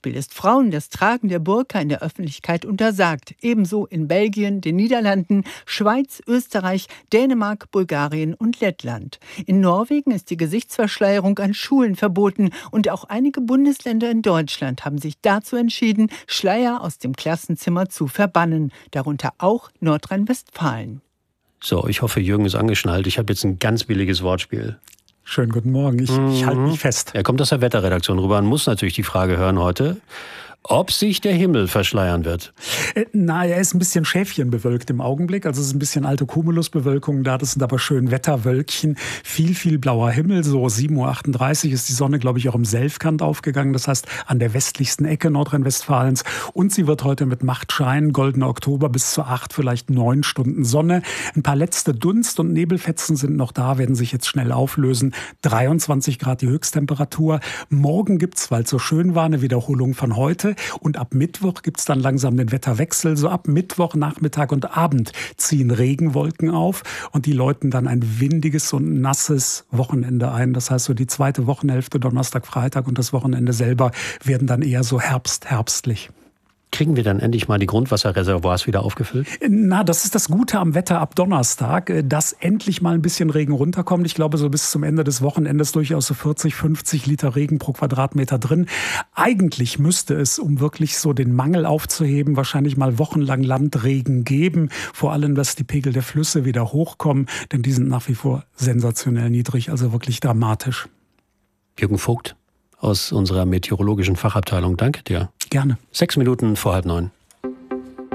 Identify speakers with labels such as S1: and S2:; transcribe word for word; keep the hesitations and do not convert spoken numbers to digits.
S1: Beispiel ist Frauen das Tragen der Burka in der Öffentlichkeit untersagt. Ebenso in Belgien, den Niederlanden, Schweiz, Österreich, Dänemark, Bulgarien und Lettland. In Norwegen ist die Gesichtsverschleierung an Schulen verboten und auch einige Bundesländer in Deutschland haben sich dazu entschieden, Schleier aus dem Klassenzimmer zu verbannen, darunter auch Nordrhein-Westfalen.
S2: So, ich hoffe, Jürgen ist angeschnallt. Ich habe jetzt ein ganz billiges Wortspiel.
S3: Schönen guten Morgen, ich,
S2: mhm.
S3: ich halte mich fest.
S2: Er kommt aus der Wetterredaktion rüber und muss natürlich die Frage hören heute, ob sich der Himmel verschleiern wird.
S3: Äh, na, er ist ein bisschen schäfchenbewölkt im Augenblick. Also es ist ein bisschen alte Cumulusbewölkung da. Das sind aber schön Wetterwölkchen. Viel, viel blauer Himmel. So sieben Uhr achtunddreißig ist die Sonne, glaube ich, auch im Selfkant aufgegangen. Das heißt, an der westlichsten Ecke Nordrhein-Westfalens. Und sie wird heute mit Macht scheinen. Goldener Oktober bis zu acht, vielleicht neun Stunden Sonne. Ein paar letzte Dunst- und Nebelfetzen sind noch da, werden sich jetzt schnell auflösen. dreiundzwanzig Grad die Höchsttemperatur. Morgen gibt's, weil es so schön war, eine Wiederholung von heute. Und ab Mittwoch gibt's dann langsam den Wetterwechsel. So ab Mittwoch, Nachmittag und Abend ziehen Regenwolken auf und die läuten dann ein windiges und nasses Wochenende ein. Das heißt, so die zweite Wochenhälfte, Donnerstag, Freitag und das Wochenende selber werden dann eher so herbst, herbstlich.
S2: Kriegen wir dann endlich mal die Grundwasserreservoirs wieder aufgefüllt?
S3: Na, das ist das Gute am Wetter ab Donnerstag, dass endlich mal ein bisschen Regen runterkommt. Ich glaube, so bis zum Ende des Wochenendes durchaus so vierzig, fünfzig Liter Regen pro Quadratmeter drin. Eigentlich müsste es, um wirklich so den Mangel aufzuheben, wahrscheinlich mal wochenlang Landregen geben. Vor allem, dass die Pegel der Flüsse wieder hochkommen, denn die sind nach wie vor sensationell niedrig, also wirklich dramatisch.
S2: Jürgen Vogt aus unserer meteorologischen Fachabteilung, danke dir.
S3: Gerne.
S2: Sechs Minuten vor halb neun.